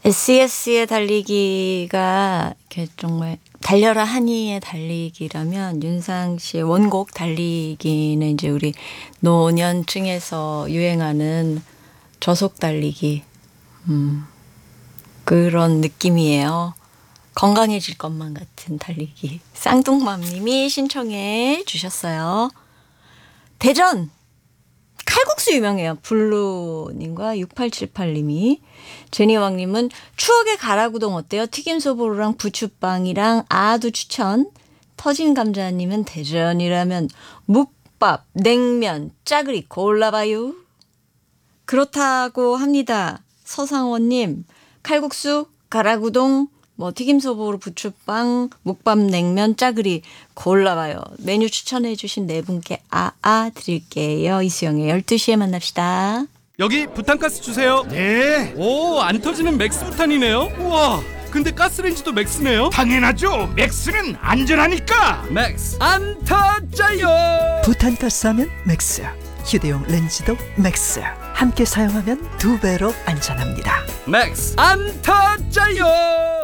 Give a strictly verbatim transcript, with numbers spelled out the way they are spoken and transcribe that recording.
에스이에스의 달리기가 이렇게 정말 달려라 하니의 달리기라면 윤상 씨의 원곡 달리기는 이제 우리 노년층에서 유행하는 저속 달리기 음, 그런 느낌이에요. 건강해질 것만 같은 달리기. 쌍둥맘님이 신청해 주셨어요. 대전 칼국수 유명해요. 블루님과 육팔칠팔님이. 제니왕님은 추억의 가라구동 어때요? 튀김소보루랑 부추빵이랑 아두 추천. 터진 감자님은 대전이라면 묵밥, 냉면, 짜그리 골라봐요. 그렇다고 합니다. 서상원님 칼국수, 가라구동, 뭐 튀김소보루, 부추빵, 묵밥, 냉면, 짜그리 골라봐요. 메뉴 추천해 주신 네 분께 아아 드릴게요. 이수영의 열두 시에 만납시다. 여기 부탄가스 주세요. 네. 오, 안 터지는 맥스 부탄이네요. 우와, 근데 가스레인지도 맥스네요. 당연하죠. 맥스는 안전하니까. 맥스 안 터져요. 부탄가스 하면 맥스, 휴대용 렌즈도 맥스. 함께 사용하면 두 배로 안전합니다. 맥스 안 터져요.